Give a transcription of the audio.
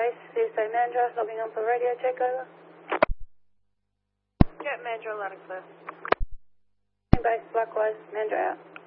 base, CSA Mandurah, logging on for radio check, over. Jet Mandurah, loud and clear. Base, likewise, Mandurah out.